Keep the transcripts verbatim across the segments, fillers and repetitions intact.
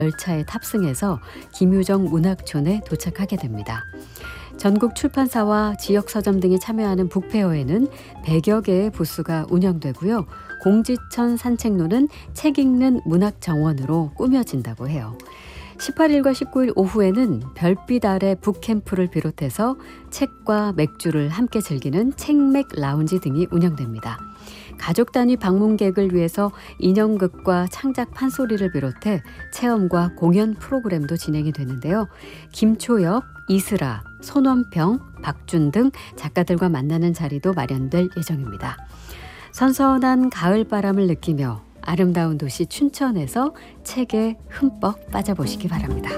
열차에 탑승해서 김유정 문학촌에 도착하게 됩니다. 전국 출판사와 지역 서점 등이 참여하는 북페어에는 백여 개의 부스가 운영되고요. 공지천 산책로는 책 읽는 문학 정원으로 꾸며진다고 해요. 십팔 일과 십구 일 오후에는 별빛 아래 북캠프를 비롯해서 책과 맥주를 함께 즐기는 책맥 라운지 등이 운영됩니다. 가족 단위 방문객을 위해서 인형극과 창작 판소리를 비롯해 체험과 공연 프로그램도 진행이 되는데요. 김초엽, 이슬아, 손원평, 박준 등 작가들과 만나는 자리도 마련될 예정입니다. 선선한 가을바람을 느끼며 아름다운 도시 춘천에서 책에 흠뻑 빠져보시기 바랍니다.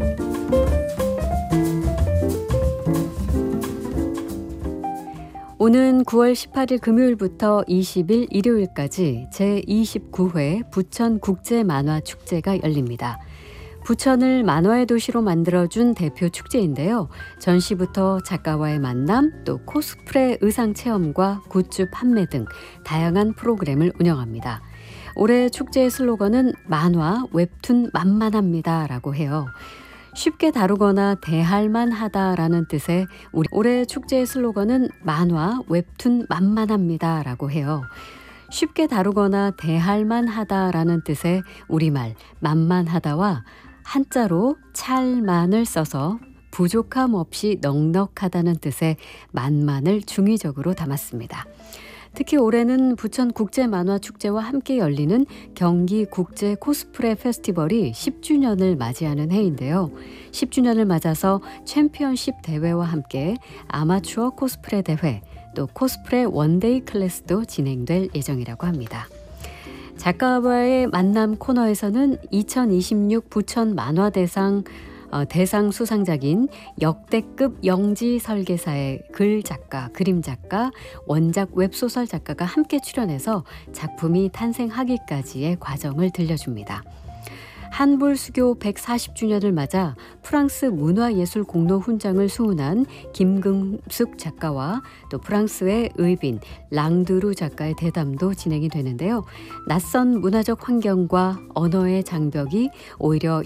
오는 구월 십팔 일 금요일부터 이십 일 일요일까지 제이십구 회 부천 국제만화축제가 열립니다. 부천을 만화의 도시로 만들어준 대표 축제인데요. 전시부터 작가와의 만남, 또 코스프레 의상 체험과 굿즈 판매 등 다양한 프로그램을 운영합니다. 올해 축제의 슬로건은 만화, 웹툰 만만합니다 라고 해요. 쉽게 다루거나 대할만 하다라는 뜻의 우리 올해 축제의 슬로건은 만화, 웹툰 만만합니다 라고 해요. 쉽게 다루거나 대할만 하다라는 뜻의 우리말 만만하다와 한자로 찰만을 써서 부족함 없이 넉넉하다는 뜻의 만만을 중의적으로 담았습니다. 특히 올해는 부천 국제만화축제와 함께 열리는 경기 국제 코스프레 페스티벌이 십 주년을 맞이하는 해인데요. 십 주년을 맞아서 챔피언십 대회와 함께 아마추어 코스프레 대회, 또 코스프레 원데이 클래스도 진행될 예정이라고 합니다. 작가와의 만남 코너에서는 이천이십육 부천 만화대상 어, 대상 수상작인 역대급 영지 설계사의 글 작가, 그림 작가, 원작 웹소설 작가가 함께 출연해서 작품이 탄생하기까지의 과정을 들려줍니다. 한불수교 백사십 주년을 맞아 프랑스 문화예술공로훈장을 수훈한 김금숙 작가와 또 프랑스의 의빈, 랑드루 작가의 대담도 진행이 되는데요. 낯선 문화적 환경과 언어의 장벽이 오히려